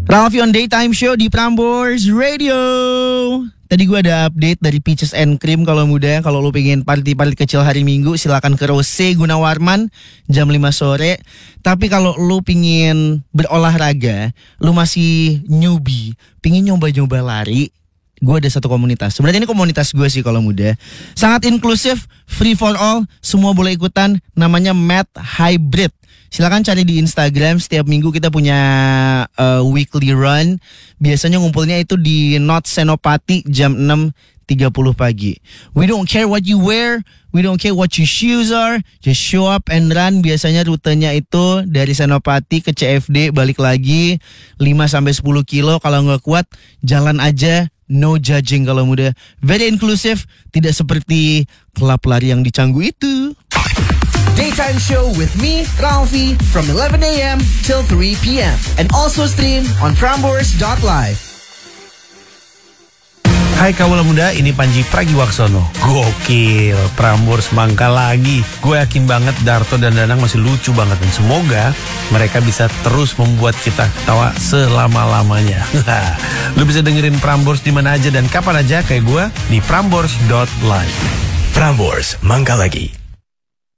Ralfi on Daytime Show di Prambors Radio. Tadi gue ada update dari Peaches and Cream. Kalau muda, kalau lu pengen party-party kecil hari Minggu, silakan ke Rose Gunawarman jam 5 sore. Tapi kalau lu pengen berolahraga, lu masih newbie, pengen nyoba-nyoba lari, gue ada satu komunitas. Sebenarnya ini komunitas gue sih kalau muda. Sangat inklusif, free for all, semua boleh ikutan. Namanya Mat Hybrid. Silakan cari di Instagram. Setiap minggu kita punya weekly run. Biasanya ngumpulnya itu di Not Senopati jam 6.30 pagi. We don't care what you wear, we don't care what your shoes are, just show up and run. Biasanya rutenya itu dari Senopati ke CFD, balik lagi 5-10 kilo. Kalau nggak kuat, jalan aja. No judging kalau muda. Very inclusive, tidak seperti klub lari yang di Canggu itu. Daytime Show with me, Ralfi, from 11 a.m. till 3 p.m. And also stream on Prambors.live. Hai kaula muda, ini Panji Pragiwaksono. Gokil, Prambors mangkal lagi. Gue yakin banget Darto dan Danang masih lucu banget. Dan semoga mereka bisa terus membuat kita ketawa selama-lamanya. Lu bisa dengerin Prambors di mana aja dan kapan aja kayak gue di Prambors.live. Prambors mangkal lagi.